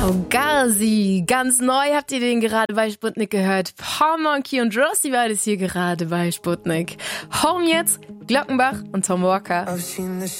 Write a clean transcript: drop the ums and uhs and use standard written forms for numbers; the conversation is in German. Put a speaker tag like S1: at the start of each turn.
S1: Oh, Gazi, ganz neu habt ihr den gerade bei Sputnik gehört. Paul Monkey und Rossi war das hier gerade bei Sputnik. Home jetzt, Glockenbach und Tom Walker.